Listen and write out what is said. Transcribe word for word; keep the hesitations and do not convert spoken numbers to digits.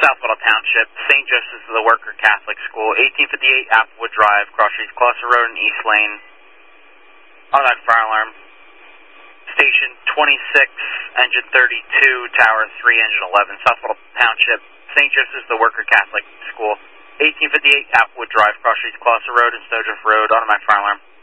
South Little Township, Saint Joseph's of the Worker Catholic School, eighteen fifty-eight Applewood Drive, Cross Streets, Gloucester Road and East Lane. Automatic fire alarm. Station twenty-six, engine thirty-two, tower three, engine eleven, South Little Township, Saint Joseph's of the Worker Catholic School, eighteen fifty-eight Applewood Drive, Cross Streets, Gloucester Road and Snowdrift Road. Automatic fire alarm.